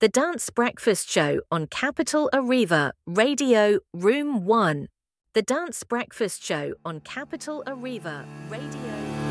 The Dance Breakfast Show on Capital Arriva, Radio Room 1. The Dance Breakfast Show on Capital Arriva, Radio